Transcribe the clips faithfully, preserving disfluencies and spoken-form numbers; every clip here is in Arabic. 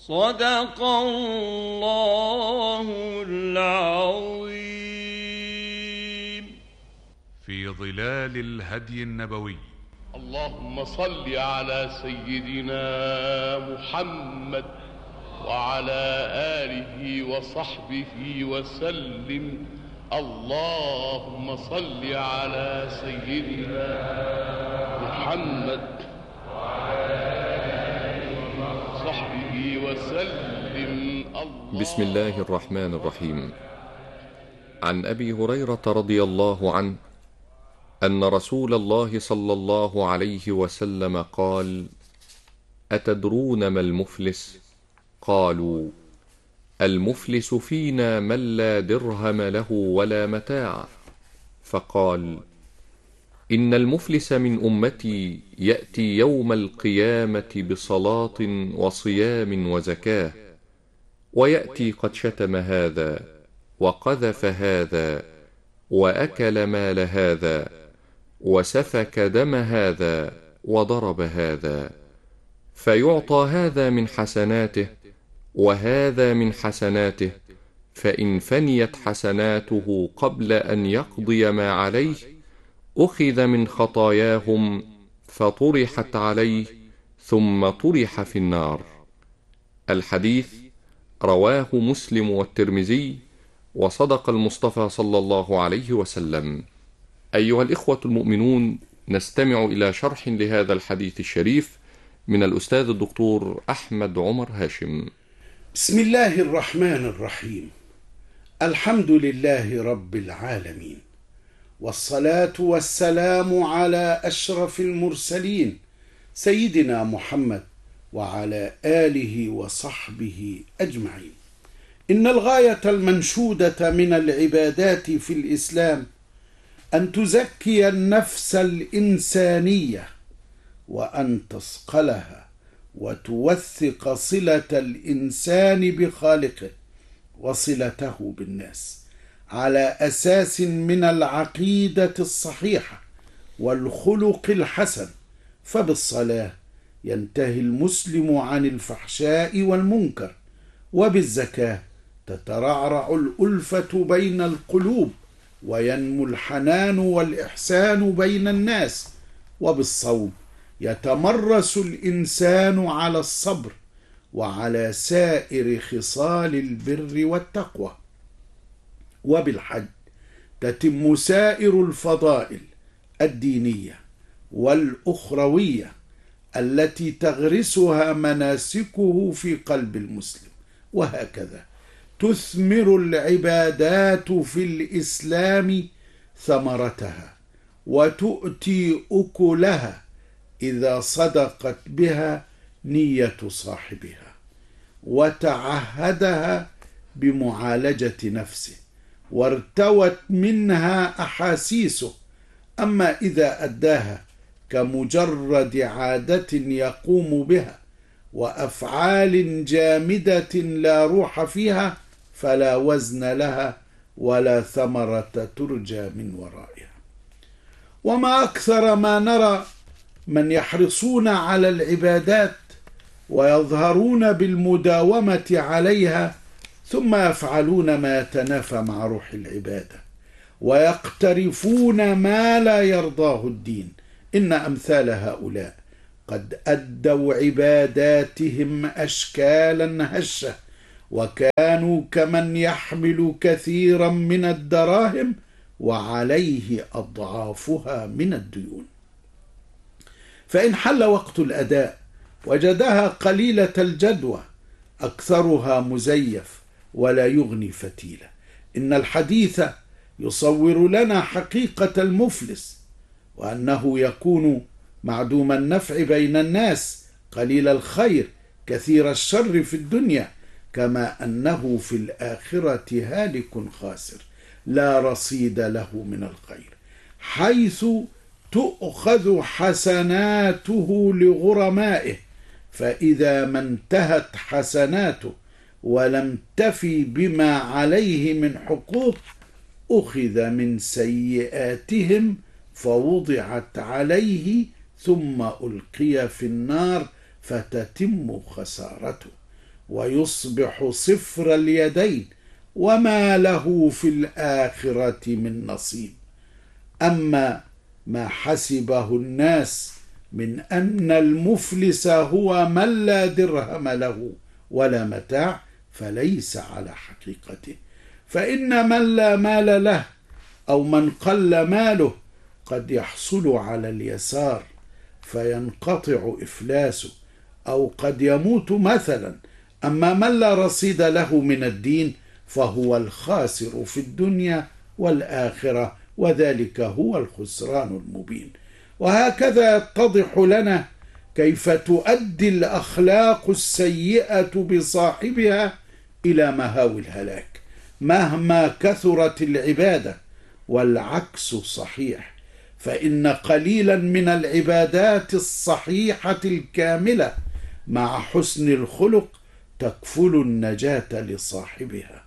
صدق الله العظيم. في ظلال الهدي النبوي. اللهم صل على سيدنا محمد وعلى آله وصحبه وسلم. اللهم صل على سيدنا محمد وعلى آله وصحبه وسلم. بسم الله الرحمن الرحيم. عن أبي هريرة رضي الله عنه أن رسول الله صلى الله عليه وسلم قال: أتدرون ما المفلس؟ قالوا: المفلس فينا من لا درهم له ولا متاع. فقال: إن المفلس من أمتي يأتي يوم القيامة بصلاة وصيام وزكاة، ويأتي قد شتم هذا وقذف هذا وأكل مال هذا وسفك دم هذا وضرب هذا، فيعطى هذا من حسناته وهذا من حسناته، فإن فنيت حسناته قبل أن يقضي ما عليه أخذ من خطاياهم فطرحت عليه ثم طرح في النار. الحديث رواه مسلم والترمذي، وصدق المصطفى صلى الله عليه وسلم. أيها الإخوة المؤمنون، نستمع إلى شرح لهذا الحديث الشريف من الأستاذ الدكتور أحمد عمر هاشم. بسم الله الرحمن الرحيم. الحمد لله رب العالمين، والصلاة والسلام على أشرف المرسلين سيدنا محمد وعلى آله وصحبه أجمعين. إن الغاية المنشودة من العبادات في الإسلام أن تزكي النفس الإنسانية، وأن تصقلها وتوثق صلة الإنسان بخالقه وصلته بالناس على أساس من العقيدة الصحيحة والخلق الحسن. فبالصلاة ينتهي المسلم عن الفحشاء والمنكر، وبالزكاة تترعرع الألفة بين القلوب وينمو الحنان والإحسان بين الناس، وبالصوم يتمرس الإنسان على الصبر وعلى سائر خصال البر والتقوى، وبالحج تتم سائر الفضائل الدينية والأخروية التي تغرسها مناسكه في قلب المسلم. وهكذا تثمر العبادات في الإسلام ثمرتها وتؤتي أكلها إذا صدقت بها نية صاحبها وتعهدها بمعالجة نفسه وارتوت منها أحاسيسه. أما إذا أداها كمجرد عادة يقوم بها وأفعال جامدة لا روح فيها فلا وزن لها ولا ثمرة ترجى من ورائها. وما أكثر ما نرى من يحرصون على العبادات ويظهرون بالمداومة عليها ثم يفعلون ما يتنافى مع روح العبادة ويقترفون ما لا يرضاه الدين. إن أمثال هؤلاء قد أدوا عباداتهم أشكالا هشة، وكانوا كمن يحمل كثيرا من الدراهم وعليه أضعافها من الديون. فإن حل وقت الأداء وجدها قليلة الجدوى، أكثرها مزيف ولا يغني فتيلة. إن الحديث يصور لنا حقيقة المفلس، وأنه يكون معدوم النفع بين الناس، قليل الخير كثير الشر في الدنيا، كما أنه في الآخرة هالك خاسر لا رصيد له من الخير، حيث تؤخذ حسناته لغرمائه، فإذا ما انتهت حسناته ولم تفي بما عليه من حقوق أخذ من سيئاتهم فوضعت عليه ثم ألقي في النار فتتم خسارته. ويصبح صفر اليدين وما له في الآخرة من نصيب. أما ما حسبه الناس من أن المفلس هو من لا درهم له ولا متاع فليس على حقيقته، فإن من لا مال له أو من قل ماله قد يحصل على اليسار فينقطع إفلاسه أو قد يموت مثلا. أما من لا رصيد له من الدين فهو الخاسر في الدنيا والآخرة، وذلك هو الخسران المبين. وهكذا يتضح لنا كيف تؤدي الأخلاق السيئة بصاحبها إلى مهاوي الهلاك مهما كثرت العبادة، والعكس صحيح، فإن قليلا من العبادات الصحيحة الكاملة مع حسن الخلق تكفل النجاة لصاحبها.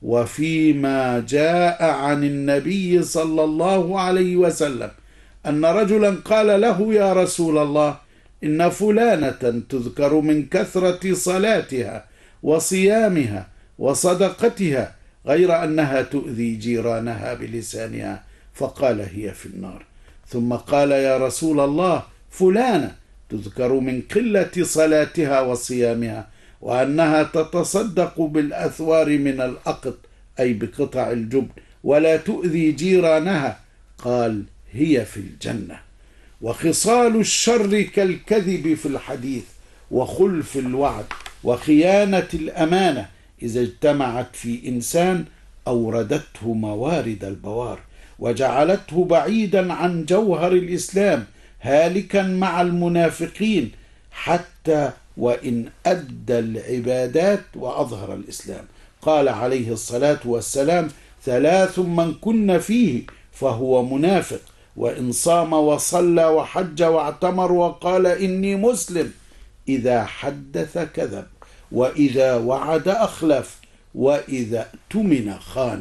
وفيما جاء عن النبي صلى الله عليه وسلم أن رجلا قال له: يا رسول الله، إن فلانة تذكر من كثرة صلاتها وصيامها وصدقتها غير أنها تؤذي جيرانها بلسانها، فقال: هي في النار. ثم قال: يا رسول الله، فلانة تذكر من قلة صلاتها وصيامها وأنها تتصدق بالأثوار من الأقط، أي بقطع الجبن، ولا تؤذي جيرانها، قال: هي في الجنة. وخصال الشر كالكذب في الحديث وخلف الوعد وخيانة الأمانة إذا اجتمعت في إنسان أوردته موارد البوار وجعلته بعيدا عن جوهر الإسلام، هالكا مع المنافقين حتى وإن أدى العبادات وأظهر الإسلام. قال عليه الصلاة والسلام: ثلاث من كن فيه فهو منافق: وإن صام وصلى وحج واعتمر وقال إني مسلم، إذا حدث كذب، وإذا وعد أخلف، وإذا اؤتمن خان.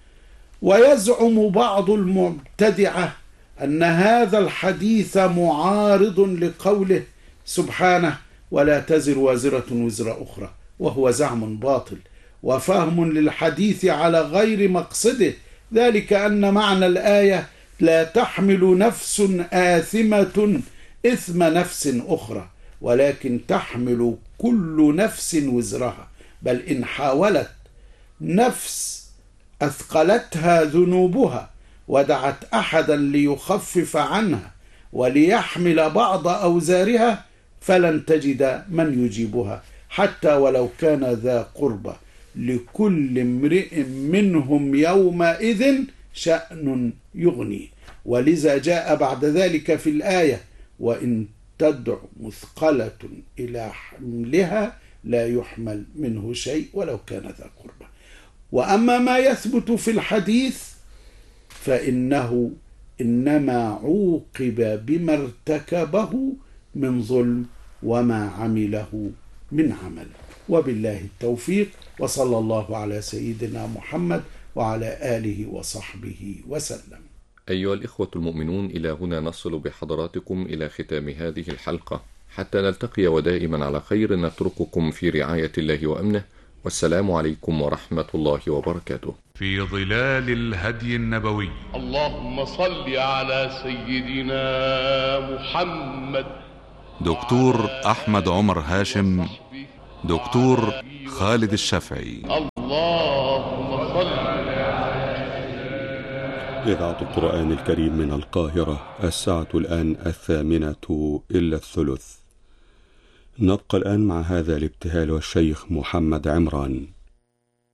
ويزعم بعض المبتدعة أن هذا الحديث معارض لقوله سبحانه: ولا تزر وازرة وزر أخرى، وهو زعم باطل وفهم للحديث على غير مقصده، ذلك أن معنى الآية لا تحمل نفس آثمة إثم نفس أخرى، ولكن تحمل كل نفس وزرها، بل إن حاولت نفس أثقلتها ذنوبها ودعت أحدا ليخفف عنها وليحمل بعض أوزارها فلن تجد من يجيبها، حتى ولو كان ذا قربى، لكل امرئ منهم يومئذ شأن يغني. ولذا جاء بعد ذلك في الآية: وإن تدع مثقلة إلى حملها لا يحمل منه شيء ولو كان ذا قربى. وأما ما يثبت في الحديث فإنه إنما عوقب بما ارتكبه من ظلم وما عمله من عمل. وبالله التوفيق، وصلى الله على سيدنا محمد وعلى آله وصحبه وسلم. أيها الإخوة المؤمنون، إلى هنا نصل بحضراتكم إلى ختام هذه الحلقة، حتى نلتقي ودائما على خير نترككم في رعاية الله وأمنه، والسلام عليكم ورحمة الله وبركاته. في ظلال الهدي النبوي. اللهم صل على سيدنا محمد. دكتور أحمد عمر هاشم، دكتور خالد الشافعي. اللهم صل. إذاعة القرآن الكريم من القاهرة، الساعة الآن الثامنة إلا الثلث. نبقى الآن مع هذا الابتهال والشيخ محمد عمران.